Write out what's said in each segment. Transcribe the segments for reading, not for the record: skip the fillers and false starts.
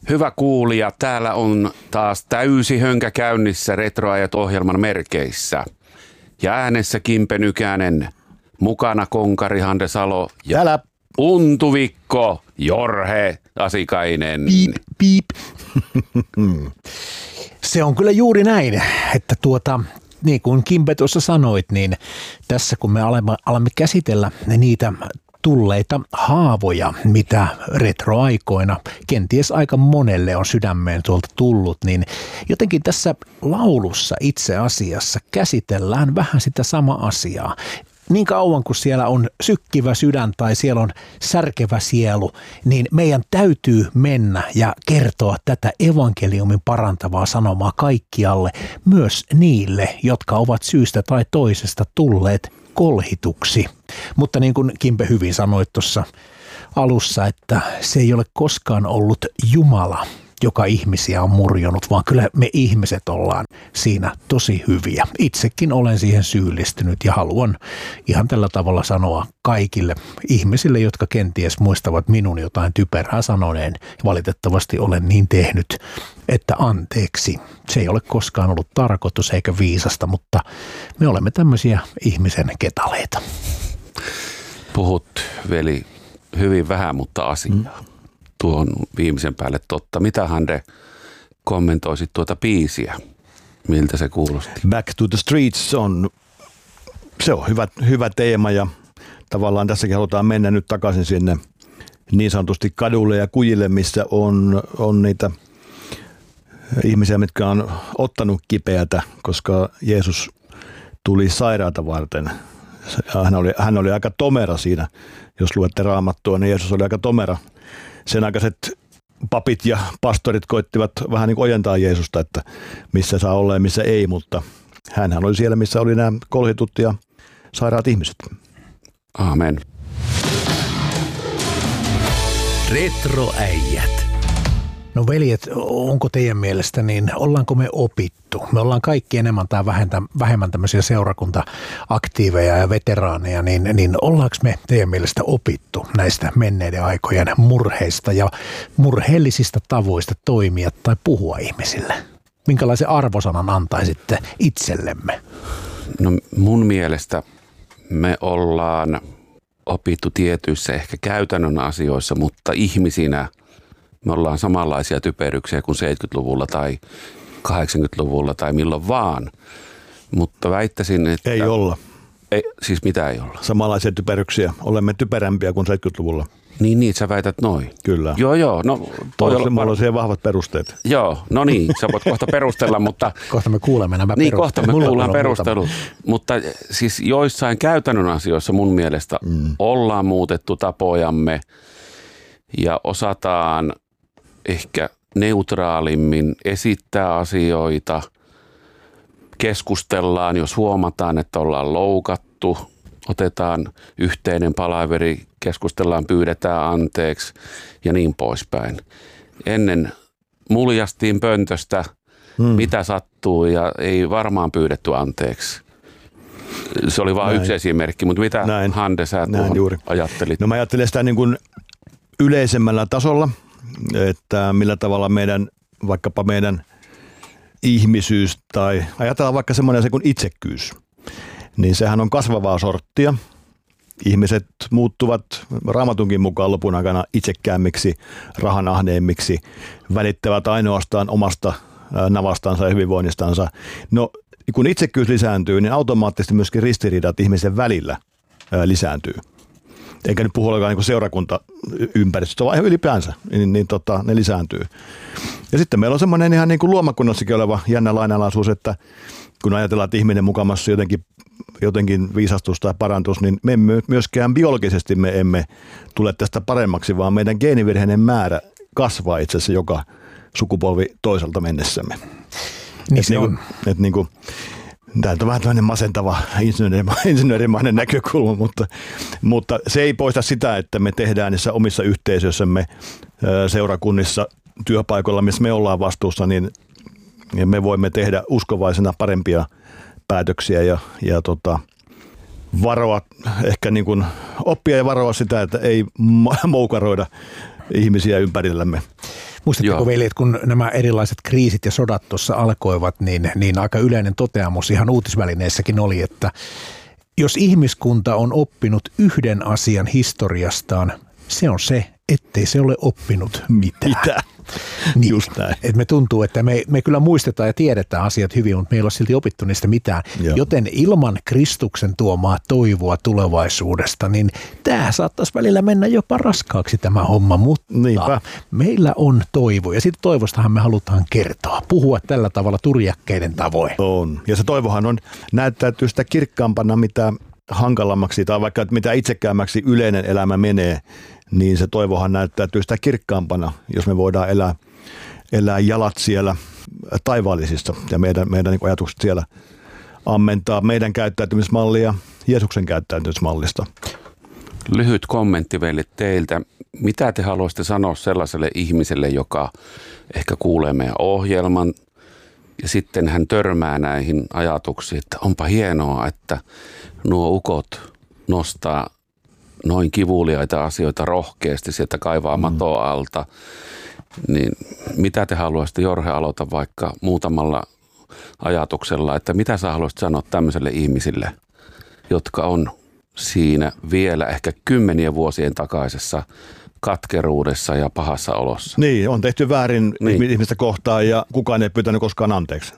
Hyvä kuulija, täällä on taas täysi hönkä käynnissä Retroajat-ohjelman merkeissä. Ja äänessä Kimpe Nykänen, mukana konkari Hande Salo ja Täällä Untuvikko Jorhe Asikainen. piip, piip. Se on kyllä juuri näin, että niin kuin Kimpe tuossa sanoit, niin tässä kun me alamme käsitellä niitä tulleita haavoja, mitä retroaikoina kenties aika monelle on sydämeen tuolta tullut, niin jotenkin tässä laulussa itse asiassa käsitellään vähän sitä samaa asiaa. Niin kauan kuin siellä on sykkivä sydän tai siellä on särkevä sielu, niin meidän täytyy mennä ja kertoa tätä evankeliumin parantavaa sanomaa kaikkialle, myös niille, jotka ovat syystä tai toisesta tulleet kolhituksi. Mutta niin kuin Kimpe hyvin sanoi tuossa alussa, että se ei ole koskaan ollut Jumala, joka ihmisiä on murjonut, vaan kyllä me ihmiset ollaan siinä tosi hyviä. Itsekin olen siihen syyllistynyt ja haluan ihan tällä tavalla sanoa kaikille ihmisille, jotka kenties muistavat minun jotain typerää sanoneen. Valitettavasti olen niin tehnyt, että anteeksi. Se ei ole koskaan ollut tarkoitus eikä viisasta, mutta me olemme tämmöisiä ihmisen ketaleita. Puhut, veli, hyvin vähän, mutta asiaa. Tuon viimeisen päälle totta. Mitä Hande kommentoisit tuota biisiä? Miltä se kuulosti? Back to the Streets se on hyvä teema ja tavallaan tässäkin halutaan mennä nyt takaisin sinne niin sanotusti kadulle ja kujille, missä on niitä ihmisiä, mitkä on ottanut kipeätä, koska Jeesus tuli sairaata varten. Hän oli aika tomera siinä, jos luette Raamattua, niin Jeesus oli aika tomera. Sen aikaiset papit ja pastorit koittivat vähän niin kuin ojentaa Jeesusta, että missä saa olla ja missä ei, mutta hänhän oli siellä, missä oli nämä kolhitut ja sairaat ihmiset. Aamen. Retroäijät. No veljet, onko teidän mielestä, niin ollaanko me opittu? Me ollaan kaikki enemmän tai vähemmän tämmöisiä seurakunta-aktiiveja ja veteraaneja, niin ollaanko me teidän mielestä opittu näistä menneiden aikojen murheista ja murheellisista tavoista toimia tai puhua ihmisille? Minkälaisen arvosanan antaisitte itsellemme? No mun mielestä me ollaan opittu tietyissä ehkä käytännön asioissa, mutta ihmisinä me ollaan samanlaisia typeryksiä kuin 70-luvulla tai 80-luvulla tai milloin vaan, mutta väittäisin, että... Ei olla. Ei, siis mitä ei olla? Samanlaisia typeryksiä. Olemme typerämpiä kuin 70-luvulla. Niin, sä väität noin. Kyllä. Joo. No, mulla on siihen vahvat perusteet. Joo, no niin, sä voit kohta perustella, mutta... Kohta me kuulemme nämä perustelut. Niin, kohta me kuullaan perustelut. Mutta siis joissain käytännön asioissa mun mielestä ollaan muutettu tapojamme ja osataan ehkä neutraalimmin esittää asioita, keskustellaan, jos huomataan, että ollaan loukattu, otetaan yhteinen palaveri, keskustellaan, pyydetään anteeksi ja niin poispäin. Ennen muljastiin pöntöstä, mitä sattuu ja ei varmaan pyydetty anteeksi. Se oli vain yksi esimerkki, mutta mitä Hande sä ajattelit? No mä ajattelin sitä niin kuin yleisemmällä tasolla, että millä tavalla vaikkapa meidän ihmisyys tai ajatellaan vaikka semmoinen asia kuin itsekkyys, niin sehän on kasvavaa sorttia. Ihmiset muuttuvat Raamatunkin mukaan lopun aikana itsekkäämmiksi, rahanahneemmiksi, välittävät ainoastaan omasta navastansa ja hyvinvoinnistansa. No kun itsekkyys lisääntyy, niin automaattisesti myöskin ristiriidat ihmisen välillä lisääntyy. Eikä nyt puhu olekaan niin seurakuntaympäristöstä, vaan ylipäänsä, niin ne lisääntyy. Ja sitten meillä on semmoinen ihan niin kuin luomakunnassakin oleva jännä lainalaisuus, että kun ajatellaan, että ihminen mukamassa jotenkin viisastus tai parantus, niin me myöskään biologisesti me emme tule tästä paremmaksi, vaan meidän geenivirheinen määrä kasvaa itse asiassa joka sukupolvi toiselta mennessämme. Niin se on. Tämä on vähän tämmöinen masentava insinöörimainen näkökulma, mutta se ei poista sitä, että me tehdään niissä omissa yhteisöissämme, seurakunnissa, työpaikoilla, missä me ollaan vastuussa, niin me voimme tehdä uskovaisena parempia päätöksiä ja varoa, ehkä niin kuin oppia ja varoa sitä, että ei moukaroida ihmisiä ympärillämme. Muistatteko veljet, kun nämä erilaiset kriisit ja sodat tuossa alkoivat, niin aika yleinen toteamus ihan uutisvälineissäkin oli, että jos ihmiskunta on oppinut yhden asian historiastaan, se on se, ettei se ole oppinut mitään. Niin, just näin. Et me tuntuu, että me kyllä muistetaan ja tiedetään asiat hyvin, mutta meillä ei ole silti opittu niistä mitään. Joo. Joten ilman Kristuksen tuomaa toivoa tulevaisuudesta, niin tämä saattaisi välillä mennä jopa raskaaksi tämä homma, mutta Niinpä. Meillä on toivo ja siitä toivostahan me halutaan kertoa, puhua tällä tavalla turjakkeiden tavoin. On. Ja se toivohan on näyttäytyy sitä kirkkaampana, mitä hankalammaksi tai vaikka mitä itsekäämmäksi yleinen elämä menee, niin se toivohan näyttäytyy sitä kirkkaampana, jos me voidaan elää jalat siellä taivaallisista ja meidän niin ajatukset siellä ammentaa meidän käyttäytymismallia Jeesuksen käyttäytymismallista. Lyhyt kommentti vielä teiltä. Mitä te haluaisitte sanoa sellaiselle ihmiselle, joka ehkä kuulee meidän ohjelman ja sitten hän törmää näihin ajatuksiin, että onpa hienoa, että nuo ukot nostaa noin kivuliaita asioita rohkeasti sieltä kaivaa matoa alta, niin mitä te haluaisitte, Jorge, aloita vaikka muutamalla ajatuksella, että mitä sä haluaisit sanoa tämmöiselle ihmisille, jotka on siinä vielä ehkä 10 vuosien takaisessa katkeruudessa ja pahassa olossa. Niin, on tehty väärin ihmistä kohtaan ja kukaan ei pyytänyt koskaan anteeksi.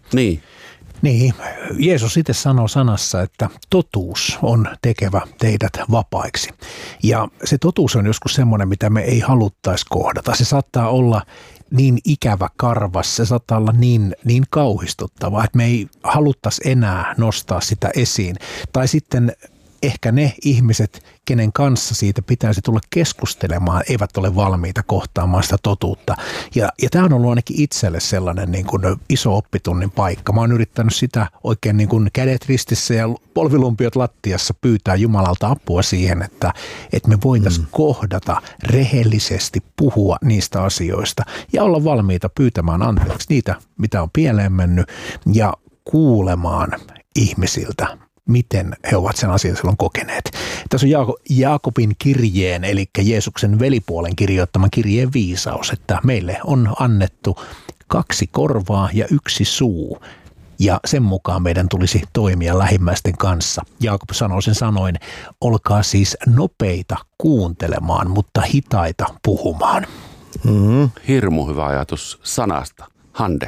Niin, Jeesus itse sanoo sanassa, että totuus on tekevä teidät vapaiksi. Ja se totuus on joskus semmoinen, mitä me ei haluttaisi kohdata. Se saattaa olla niin ikävä karvas, se saattaa olla niin kauhistuttava, että me ei haluttaisi enää nostaa sitä esiin. Tai sitten ehkä ne ihmiset, kenen kanssa siitä pitäisi tulla keskustelemaan, eivät ole valmiita kohtaamaan sitä totuutta. Ja tämä on ollut ainakin itselle sellainen niin kuin iso oppitunnin paikka. Mä oon yrittänyt sitä oikein niin kuin kädet ristissä ja polvilumpiot lattiassa pyytää Jumalalta apua siihen, että me voitaisiin kohdata rehellisesti, puhua niistä asioista ja olla valmiita pyytämään anteeksi niitä, mitä on pieleen mennyt ja kuulemaan ihmisiltä, miten he ovat sen asian silloin kokeneet. Tässä on Jaakobin kirjeen, eli Jeesuksen velipuolen kirjoittaman kirjeen viisaus, että meille on annettu 2 korvaa ja 1 suu, ja sen mukaan meidän tulisi toimia lähimmäisten kanssa. Jaakob sanoo sen sanoin, olkaa siis nopeita kuuntelemaan, mutta hitaita puhumaan. Hirmu hyvä ajatus sanasta. Hande.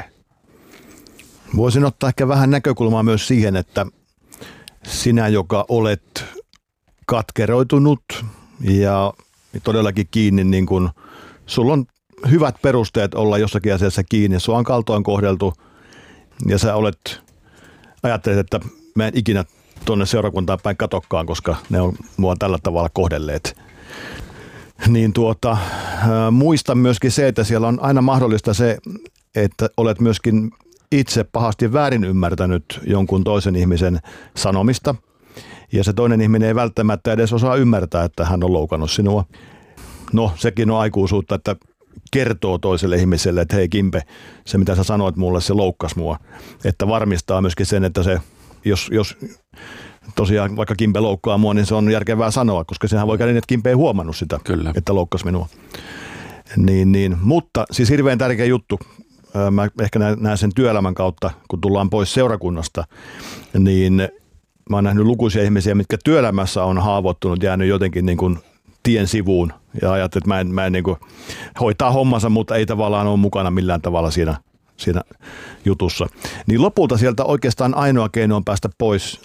Voisin ottaa ehkä vähän näkökulmaa myös siihen, että sinä, joka olet katkeroitunut ja todellakin kiinni, niin kun sulla on hyvät perusteet olla jossakin asiassa kiinni, sua on kaltoin kohdeltu ja sä ajattelet, että mä en ikinä tuonne seurakuntaan päin katokkaan, koska ne on mua tällä tavalla kohdelleet. Niin muista myöskin se, että siellä on aina mahdollista se, että olet myöskin itse pahasti väärin ymmärtänyt jonkun toisen ihmisen sanomista ja se toinen ihminen ei välttämättä edes osaa ymmärtää, että hän on loukannut sinua. No, sekin on aikuisuutta, että kertoo toiselle ihmiselle, että hei Kimpe, se mitä sä sanoit mulle, se loukkasi mua. Että varmistaa myöskin sen, että se, jos tosiaan vaikka Kimpe loukkaa mua, niin se on järkevää sanoa, koska sehän voi käydä niin, että Kimpe ei huomannut sitä, Kyllä. että loukkasi minua. Niin. Mutta siis hirveän tärkeä juttu. Mä ehkä näen sen työelämän kautta, kun tullaan pois seurakunnasta, niin mä oon nähnyt lukuisia ihmisiä, mitkä työelämässä on haavoittunut, jäänyt jotenkin niin kuin tien sivuun ja ajattelet, että mä en niin kuin hoitaa hommansa, mutta ei tavallaan ole mukana millään tavalla siinä jutussa. Niin lopulta sieltä oikeastaan ainoa keino on päästä pois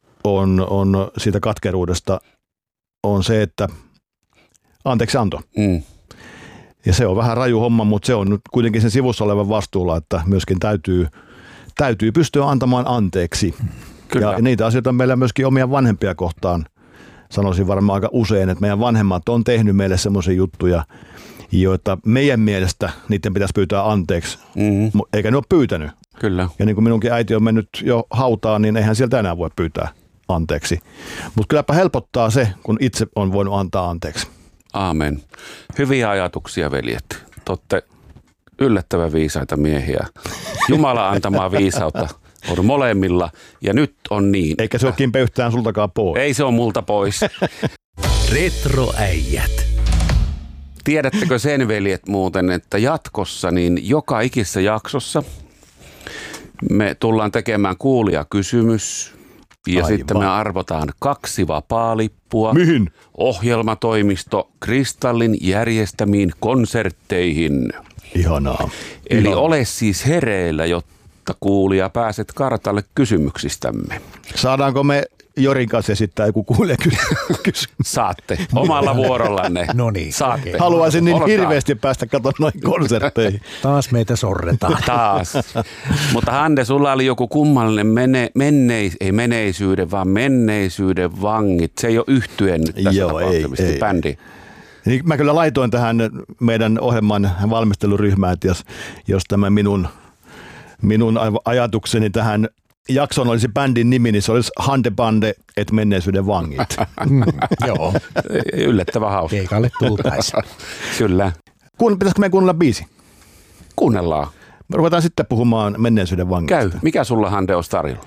on siitä katkeruudesta on se, että anteeksi anto. Ja se on vähän raju homma, mutta se on nyt kuitenkin sen sivussa olevan vastuulla, että myöskin täytyy pystyä antamaan anteeksi. Kyllä. Ja niitä asioita on meillä myöskin omia vanhempia kohtaan. Sanoisin varmaan aika usein, että meidän vanhemmat on tehnyt meille semmoisia juttuja, joita meidän mielestä niiden pitäisi pyytää anteeksi, eikä ne ole pyytänyt. Kyllä. Ja niin kuin minunkin äiti on mennyt jo hautaan, niin eihän sieltä enää voi pyytää anteeksi. Mutta kylläpä helpottaa se, kun itse on voinut antaa anteeksi. Aamen. Hyviä ajatuksia, veljet. Te olette yllättävän viisaita miehiä. Jumala antamaa viisautta on molemmilla ja nyt on niin. Eikä se ole Kimpe yhtään sultakaan pois. Ei se ole multa pois. Retroäijät. Tiedättekö sen, veljet, muuten, että jatkossa niin joka ikisessä jaksossa me tullaan tekemään kuulijakysymys ja Aivan. sitten me arvotaan 2 vapaalippua. Mihin? Ohjelmatoimisto Kristallin järjestämiin konsertteihin. Ihanaa. Eli ole siis hereillä, jotta kuulija pääset kartalle kysymyksistämme. Saadaanko me Jorin kanssa esittää joku kuulijakysymys? Saatte omalla vuorollanne. No niin, Saatte. okei. Haluaisin niin Olkaa. hirveästi päästä katsomaan noihin konsertteihin. Taas meitä sorretaan. Taas. Mutta Hande, sulla oli joku kummallinen ei menneisyyden, vaan menneisyyden vangit. Se ei ole yhtyeen nyt tässä Joo, tapauksessa, ei. bändi. Niin mä kyllä laitoin tähän meidän ohjelman valmisteluryhmään, että jos tämä minun ajatukseni tähän jakson olisi bändin nimi, niin se olisi Hande Bande et menneisyyden vangit. Joo, Yllättävän hauska. keikalle tultaisiin. Kyllä. Pitäisikö me kuunnella biisi? Kuunnellaan. Me ruvetaan sitten puhumaan menneisyyden vangista. Käy. Mikä sulla, Hande, on tarjolla?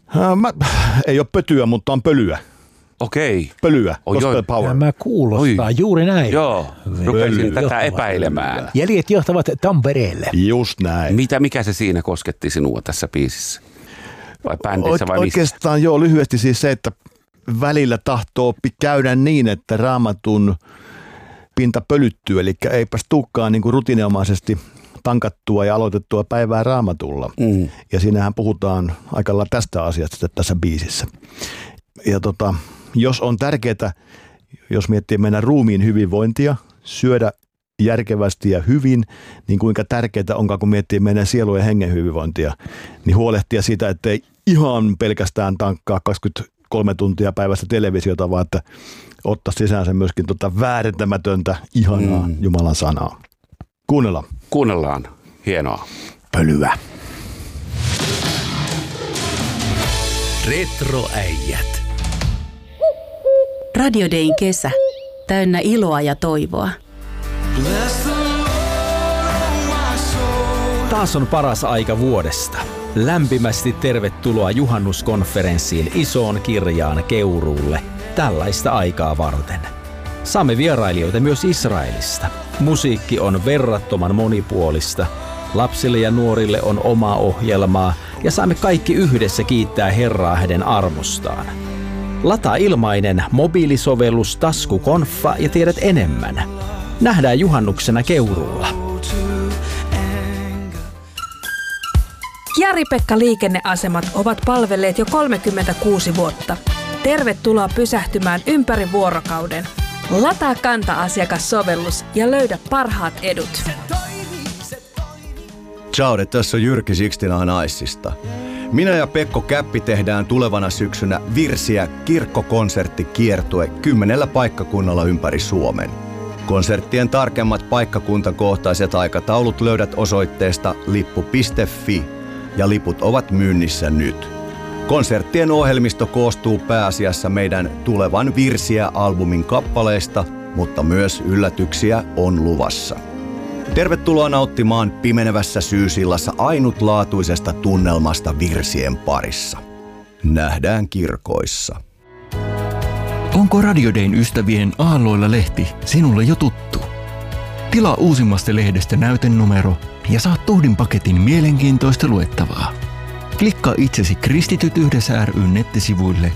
Ei ole pötyä, mutta on pölyä. Okei. Pölyä. Oi, Gospel oi. power. Tämä kuulostaa juuri näin. Joo, rupesin tätä Johtavat. epäilemään. Jäljet johtavat Tampereelle. Just näin. Mikä se siinä kosketti sinua tässä biisissä? Vai bändissä vai mistä? Oikeastaan joo, lyhyesti siis se, että välillä tahtoo käydä niin, että Raamatun pinta pölyttyy, eli eipäs tulekaan niin kuin rutiininomaisesti tankattua ja aloitettua päivää Raamatulla. Ja siinähän puhutaan aika lailla tästä asiasta tässä biisissä. Ja jos on tärkeää, jos miettii meidän ruumiin hyvinvointia, syödä järkevästi ja hyvin, niin kuinka tärkeää onkaan, kun miettii meidän sielun ja hengen hyvinvointia, niin huolehtia siitä, ettei ihan pelkästään tankkaa 23 tuntia päivästä televisiota, vaan että ottaa sisäänsä myöskin väärentämätöntä, ihanaa Jumalan sanaa. Kuunnellaan. Kuunnellaan. Hienoa. Pölyä. Retroäijät. Radio Dayn kesä. Täynnä iloa ja toivoa. Taas on paras aika vuodesta. Lämpimästi tervetuloa juhannuskonferenssiin Isoon Kirjaan Keuruulle tällaista aikaa varten. Saamme vierailijoita myös Israelista. Musiikki on verrattoman monipuolista. Lapsille ja nuorille on omaa ohjelmaa ja saamme kaikki yhdessä kiittää Herraa hänen armostaan. Lataa ilmainen mobiilisovellus Taskukonfa ja tiedät enemmän. Nähdään juhannuksena Keuruulla. Jari-Pekka liikenneasemat ovat palvelleet jo 36 vuotta. Tervetuloa pysähtymään ympäri vuorokauden. Lataa Kanta-asiakassovellus ja löydä parhaat edut. Ciao, tässä on Jyrki Sixtina Naissista. Minä ja Pekko Käppi tehdään tulevana syksynä Virsiä kirkkokonserttikiertue 10 paikkakunnalla ympäri Suomen. Konserttien tarkemmat paikkakuntakohtaiset aikataulut löydät osoitteesta lippu.fi ja liput ovat myynnissä nyt. Konserttien ohjelmisto koostuu pääasiassa meidän tulevan Virsiä-albumin kappaleista, mutta myös yllätyksiä on luvassa. Tervetuloa nauttimaan pimenevässä syysillassa ainutlaatuisesta tunnelmasta virsien parissa. Nähdään kirkoissa. Onko Radio Dayn ystävien Aalloilla lehti sinulle jo tuttu? Tilaa uusimmasta lehdestä näytenumero ja saat tuhdin paketin mielenkiintoista luettavaa. Klikkaa itsesi Kristityt yhdessä ry:n nettisivuille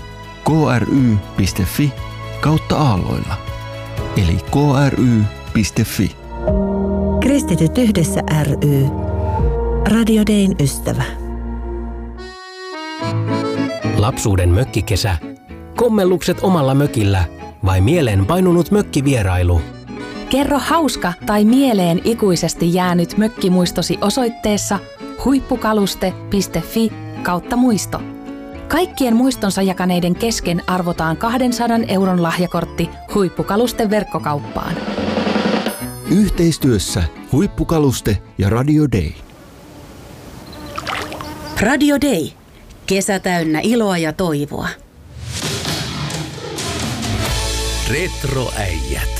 kry.fi/aalloilla eli kry.fi. Kristityt yhdessä ry. Radio Dayn ystävä. Lapsuuden mökkikesä. Kommellukset omalla mökillä vai mieleen painunut mökkivierailu? Kerro hauska tai mieleen ikuisesti jäänyt mökkimuistosi osoitteessa huippukaluste.fi/muisto. Kaikkien muistonsa jakaneiden kesken arvotaan 200 € lahjakortti Huippukalusten verkkokauppaan. Yhteistyössä Huippukaluste ja Radio Day. Radio Day. Kesä täynnä iloa ja toivoa. Retroäijät.